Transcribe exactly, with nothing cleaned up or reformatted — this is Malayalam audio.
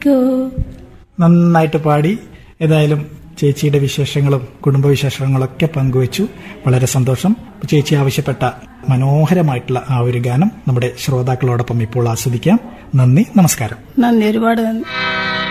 കേൾക്കൂ. നന്നായിട്ട് പാടി. ഏതായാലും ചേച്ചിയുടെ വിശേഷങ്ങളും കുടുംബവിശേഷങ്ങളൊക്കെ പങ്കുവച്ചു. വളരെ സന്തോഷം. ചേച്ചി ആവശ്യപ്പെട്ട മനോഹരമായിട്ടുള്ള ആ ഒരു ഗാനം നമ്മുടെ ശ്രോതാക്കളോടൊപ്പം ഇപ്പോൾ ആസ്വദിക്കാം. നന്ദി, നമസ്കാരം. നന്ദി, ഒരുപാട് നന്ദി.